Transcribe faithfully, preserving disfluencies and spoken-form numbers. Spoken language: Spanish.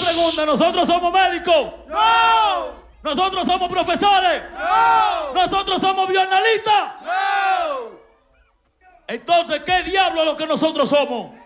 pregunta, ¿nosotros somos médicos? ¡No! ¿Nosotros somos profesores? ¡No! ¿Nosotros somos bioanalistas? ¡No! Entonces, ¿qué diablo es lo que nosotros somos?